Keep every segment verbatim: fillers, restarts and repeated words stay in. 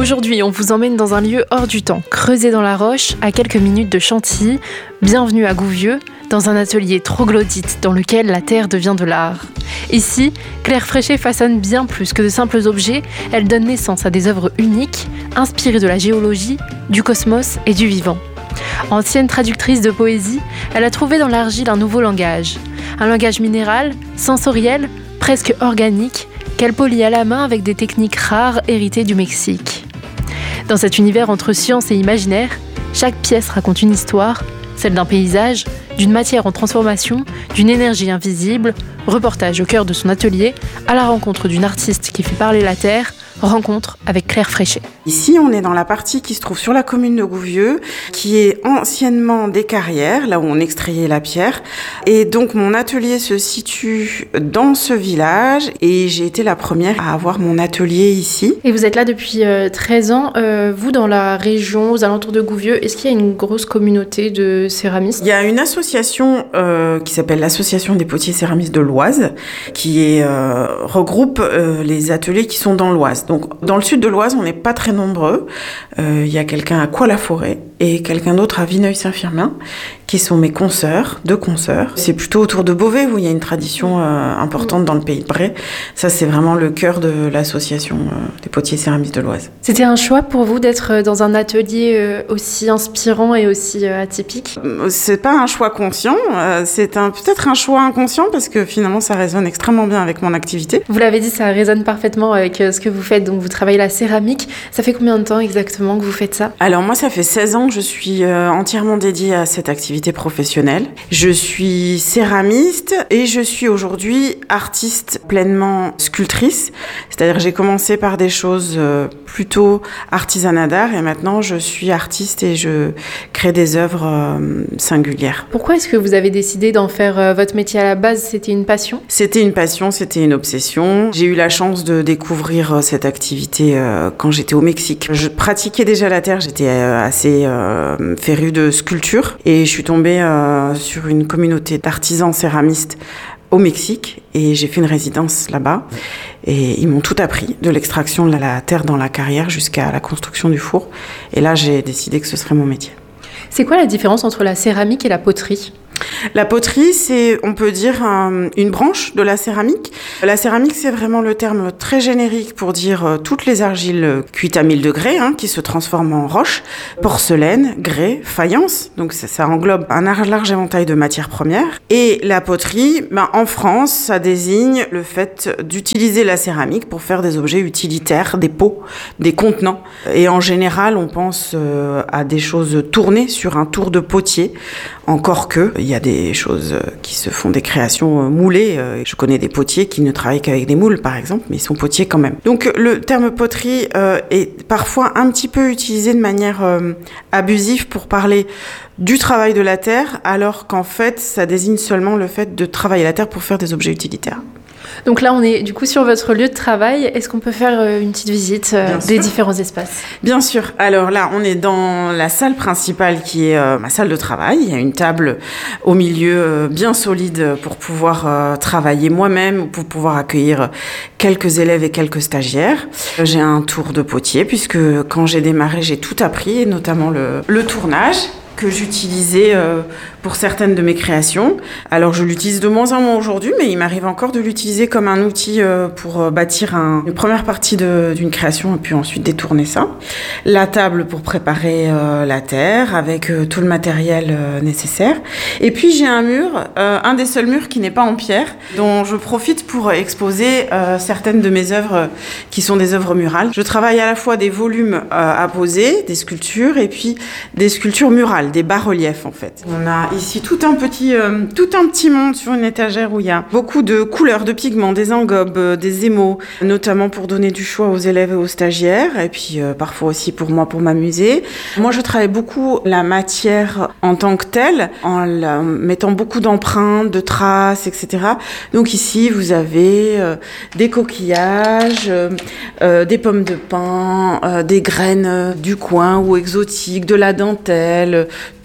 Aujourd'hui, on vous emmène dans un lieu hors du temps, creusé dans la roche, à quelques minutes de Chantilly. Bienvenue à Gouvieux, dans un atelier troglodyte dans lequel la terre devient de l'art. Ici, Claire Fréchet façonne bien plus que de simples objets, elle donne naissance à des œuvres uniques, inspirées de la géologie, du cosmos et du vivant. Ancienne traductrice de poésie, elle a trouvé dans l'argile un nouveau langage. Un langage minéral, sensoriel, presque organique, qu'elle polie à la main avec des techniques rares héritées du Mexique. Dans cet univers entre science et imaginaire, chaque pièce raconte une histoire, celle d'un paysage, d'une matière en transformation, d'une énergie invisible, reportage au cœur de son atelier, à la rencontre d'une artiste qui fait parler la terre, rencontre avec Claire Fréchet. Ici, on est dans la partie qui se trouve sur la commune de Gouvieux, qui est anciennement des carrières, là où on extrayait la pierre. Et donc, mon atelier se situe dans ce village et j'ai été la première à avoir mon atelier ici. Et vous êtes là depuis euh, treize ans. Euh, vous, dans la région, aux alentours de Gouvieux, est-ce qu'il y a une grosse communauté de céramistes ? Il y a une association euh, qui s'appelle l'Association des potiers céramistes de l'Oise, qui est, euh, regroupe euh, les ateliers qui sont dans l'Oise. Donc, dans le sud de l'Oise, on n'est pas très nombreux. Euh, il y a quelqu'un à Coix-la-Forêt et quelqu'un d'autre à Vineuil-Saint-Firmin, qui sont mes consoeurs, deux consoeurs. C'est plutôt autour de Beauvais, où il y a une tradition euh, importante dans le pays de Bray. Ça, c'est vraiment le cœur de l'association euh, des potiers céramistes de l'Oise. C'était un choix pour vous d'être dans un atelier euh, aussi inspirant et aussi euh, atypique ? C'est pas un choix conscient, euh, c'est un, peut-être un choix inconscient, parce que finalement, ça résonne extrêmement bien avec mon activité. Vous l'avez dit, ça résonne parfaitement avec euh, ce que vous faites. Donc, vous travaillez la céramique. Ça fait combien de temps exactement que vous faites ça ? Alors, moi, ça fait seize ans que je suis euh, entièrement dédiée à cette activité professionnelle. Je suis céramiste et je suis aujourd'hui artiste pleinement sculptrice. C'est-à-dire j'ai commencé par des choses euh, plutôt artisanat d'art et maintenant je suis artiste et je crée des œuvres euh, singulières. Pourquoi est-ce que vous avez décidé d'en faire euh, votre métier à la base ? C'était une passion ? C'était une passion, c'était une obsession. J'ai eu la chance de découvrir euh, cette activité euh, quand j'étais au Mexique. Je pratiquais déjà la terre, j'étais euh, assez euh, férue de sculpture et je suis tombée euh, sur une communauté d'artisans céramistes au Mexique et j'ai fait une résidence là-bas et ils m'ont tout appris, de l'extraction de la terre dans la carrière jusqu'à la construction du four et là j'ai décidé que ce serait mon métier. C'est quoi la différence entre la céramique et la poterie ? La poterie, c'est, on peut dire, un, une branche de la céramique. La céramique, c'est vraiment le terme très générique pour dire euh, toutes les argiles cuites à mille degrés, hein, qui se transforment en roche, porcelaine, grès, faïence. Donc ça, ça englobe un large éventail de matières premières. Et la poterie, ben, en France, ça désigne le fait d'utiliser la céramique pour faire des objets utilitaires, des pots, des contenants. Et en général, on pense euh, à des choses tournées sur un tour de potier, encore que il y a des choses qui se font, des créations moulées. Je connais des potiers qui ne travaillent qu'avec des moules, par exemple, mais ils sont potiers quand même. Donc le terme poterie euh, est parfois un petit peu utilisé de manière euh, abusive pour parler du travail de la terre, alors qu'en fait, ça désigne seulement le fait de travailler la terre pour faire des objets utilitaires. Donc là, on est du coup sur votre lieu de travail. Est-ce qu'on peut faire euh, une petite visite euh, des différents espaces ? Bien sûr. Alors là, on est dans la salle principale qui est euh, ma salle de travail. Il y a une table au milieu euh, bien solide pour pouvoir euh, travailler moi-même ou pour pouvoir accueillir quelques élèves et quelques stagiaires. J'ai un tour de potier puisque quand j'ai démarré, j'ai tout appris, et notamment le, le tournage que j'utilisais euh, pour certaines de mes créations. Alors je l'utilise de moins en moins aujourd'hui, mais il m'arrive encore de l'utiliser comme un outil euh, pour euh, bâtir un, une première partie de, d'une création et puis ensuite détourner ça. La table pour préparer euh, la terre avec euh, tout le matériel euh, nécessaire. Et puis j'ai un mur, euh, un des seuls murs qui n'est pas en pierre, dont je profite pour exposer euh, certaines de mes œuvres euh, qui sont des œuvres murales. Je travaille à la fois des volumes euh, à poser, des sculptures et puis des sculptures murales, des bas-reliefs en fait. On a ici tout un petit, euh, tout un petit monde sur une étagère où il y a beaucoup de couleurs, de pigments, des engobes, euh, des émaux, notamment pour donner du choix aux élèves et aux stagiaires, et puis euh, parfois aussi pour moi, pour m'amuser. Moi, je travaille beaucoup la matière en tant que telle, en la, mettant beaucoup d'empreintes, de traces, et cetera. Donc ici, vous avez euh, des coquillages, euh, euh, des pommes de pin, euh, des graines euh, du coin ou exotiques, de la dentelle,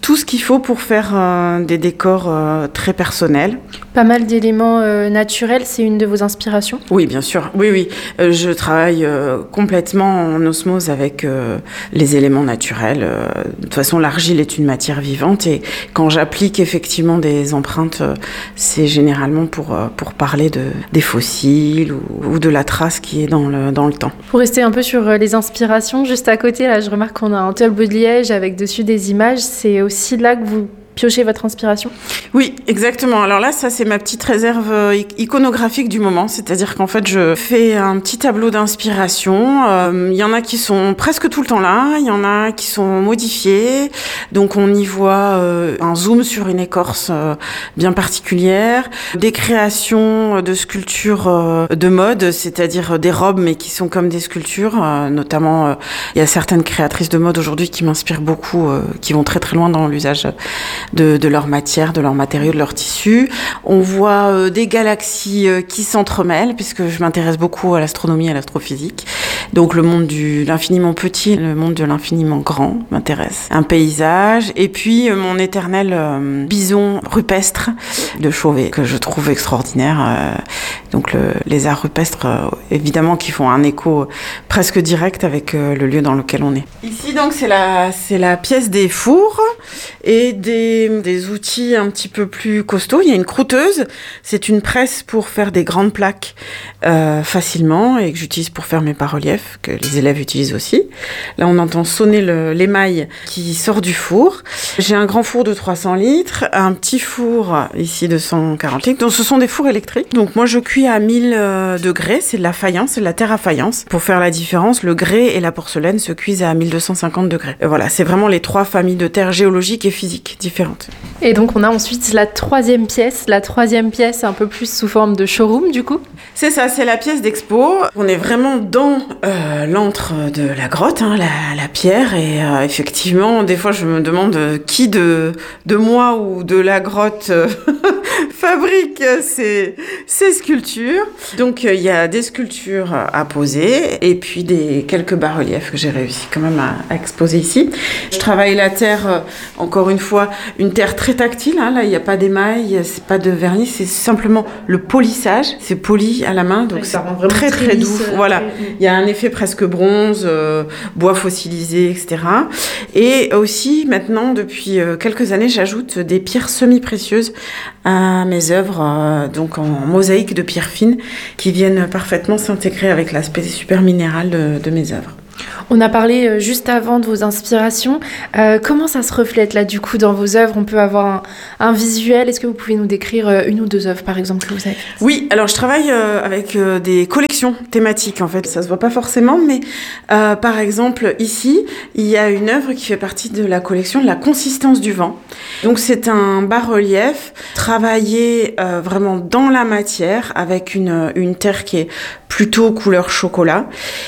tout ce qu'il faut pour faire euh, des décors euh, très personnels. Pas mal d'éléments euh, naturels, c'est une de vos inspirations ? Oui, bien sûr. Oui, oui. Euh, je travaille euh, complètement en osmose avec euh, les éléments naturels. Euh, de toute façon, l'argile est une matière vivante et quand j'applique effectivement des empreintes, euh, c'est généralement pour, euh, pour parler de, des fossiles ou, ou de la trace qui est dans le, dans le temps. Pour rester un peu sur euh, les inspirations, juste à côté, là, je remarque qu'on a un tableau de liège avec dessus des images. C'est aussi là que vous piochez votre inspiration ? Oui, exactement. Alors là, ça, c'est ma petite réserve iconographique du moment. C'est-à-dire qu'en fait, je fais un petit tableau d'inspiration. Euh, il y en a qui sont presque tout le temps là. Il y en a qui sont modifiés. Donc, on y voit euh, un zoom sur une écorce euh, bien particulière. Des créations de sculptures euh, de mode, c'est-à-dire des robes, mais qui sont comme des sculptures. Euh, notamment, euh, il y a certaines créatrices de mode aujourd'hui qui m'inspirent beaucoup, euh, qui vont très très loin dans l'usage De, de leur matière, de leur matériaux, de leur tissu. On voit euh, des galaxies euh, qui s'entremêlent, puisque je m'intéresse beaucoup à l'astronomie et à l'astrophysique. Donc le monde de l'infiniment petit, le monde de l'infiniment grand m'intéresse. Un paysage, et puis euh, mon éternel euh, bison rupestre de Chauvet, que je trouve extraordinaire. Euh, donc le, les arts rupestres, euh, évidemment, qui font un écho presque direct avec euh, le lieu dans lequel on est. Ici, donc, c'est la, c'est la pièce des fours et des, des outils un petit peu plus costauds. Il y a une croûteuse, c'est une presse pour faire des grandes plaques euh, facilement et que j'utilise pour faire mes bas-reliefs, que les élèves utilisent aussi. Là, on entend sonner le, l'émail qui sort du four. J'ai un grand four de trois cents litres, un petit four ici de cent quarante litres. Donc, ce sont des fours électriques. Donc, moi, je cuis à mille degrés. C'est de la faïence, c'est de la terre à faïence. Pour faire la différence, le grès et la porcelaine se cuisent à mille deux cent cinquante degrés. Et voilà, c'est vraiment les trois familles de terre géologiques et physiques différentes. Et donc, on a ensuite la troisième pièce. La troisième pièce, un peu plus sous forme de showroom, du coup. C'est ça, c'est la pièce d'expo. On est vraiment dans euh, l'antre de la grotte, hein, la, la pierre. Et euh, effectivement, des fois, je me demande qui de, de moi ou de la grotte euh, fabrique ces, ces sculptures. Donc, il euh, y a des sculptures à poser et puis des, quelques bas-reliefs que j'ai réussi quand même à, à exposer ici. Je travaille la terre, euh, encore une fois, une terre très tactile. Hein, là, il n'y a pas d'émail, c'est pas de vernis, c'est simplement le polissage. C'est poli à la main, donc c'est très très, très doux. Euh, voilà, il y a un effet presque bronze, euh, bois fossilisé, et cetera. Et aussi, maintenant, depuis euh, quelques années, j'ajoute des pierres semi-précieuses à mes œuvres, euh, donc en mosaïque de pierres fines, qui viennent parfaitement s'intégrer avec l'aspect super minéral de, de mes œuvres. On a parlé juste avant de vos inspirations. Euh, comment ça se reflète là, du coup, dans vos œuvres ? On peut avoir un, un visuel. Est-ce que vous pouvez nous décrire une ou deux œuvres, par exemple, que vous avez faites ? Oui, alors je travaille euh, avec euh, des collections thématiques, en fait. Ça se voit pas forcément, mais euh, par exemple, ici, il y a une œuvre qui fait partie de la collection de la consistance du vent. Donc c'est un bas-relief travaillé euh, vraiment dans la matière avec une, une terre qui est plutôt couleur chocolat.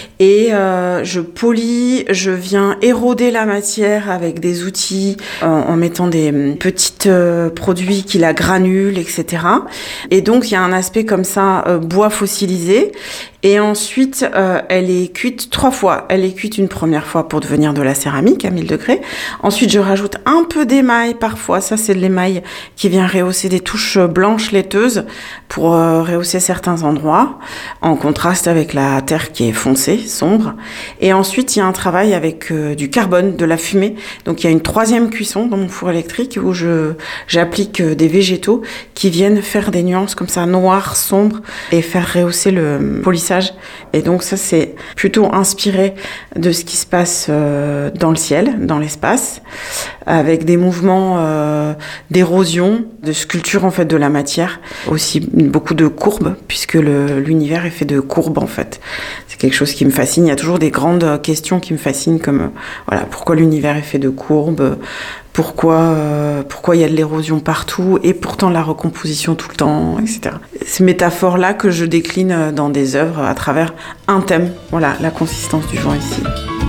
Et euh, je polis, je viens éroder la matière avec des outils en, en mettant des petits euh, produits qui la granulent, et cetera. Et donc, il y a un aspect comme ça, euh, bois fossilisé. Et ensuite, euh, elle est cuite trois fois. Elle est cuite une première fois pour devenir de la céramique à mille degrés. Ensuite, je rajoute un peu d'émail parfois. Ça, c'est de l'émail qui vient rehausser des touches blanches laiteuses pour euh, rehausser certains endroits, en contraste avec la terre qui est foncée, sombre. Et ensuite, il y a un travail avec euh, du carbone, de la fumée. Donc, il y a une troisième cuisson dans mon four électrique où je j'applique euh, des végétaux qui viennent faire des nuances comme ça, noires, sombres, et faire rehausser le polissage. Et donc ça, c'est plutôt inspiré de ce qui se passe euh, dans le ciel, dans l'espace, avec des mouvements euh, d'érosion, de sculpture en fait de la matière, aussi beaucoup de courbes, puisque le, l'univers est fait de courbes en fait. C'est quelque chose qui me fascine. Il y a toujours des grandes questions qui me fascinent, comme euh, voilà, pourquoi l'univers est fait de courbes, pourquoi euh, pourquoi il y a de l'érosion partout et pourtant la recomposition tout le temps, et cetera. Ces métaphores-là que je décline dans des œuvres à travers un thème. Voilà, la consistance du vent ici.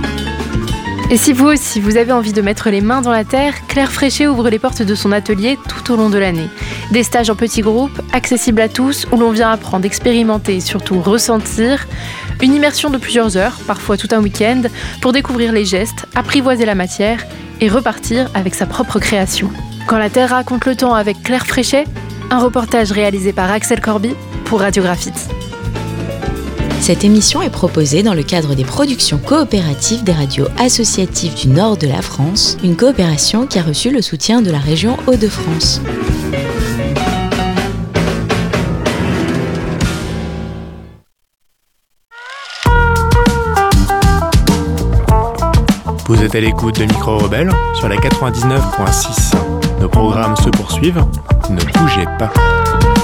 Et si vous aussi, vous avez envie de mettre les mains dans la terre, Claire Fréchet ouvre les portes de son atelier tout au long de l'année. Des stages en petits groupes, accessibles à tous, où l'on vient apprendre, expérimenter et surtout ressentir. Une immersion de plusieurs heures, parfois tout un week-end, pour découvrir les gestes, apprivoiser la matière et repartir avec sa propre création. Quand la Terre raconte le temps avec Claire Fréchet, un reportage réalisé par Axel Corby pour Radiographite. Cette émission est proposée dans le cadre des productions coopératives des radios associatives du nord de la France, une coopération qui a reçu le soutien de la région Hauts-de-France. Vous êtes à l'écoute de Micro Rebelle sur la quatre-vingt-dix-neuf virgule six. Nos programmes se poursuivent, ne bougez pas.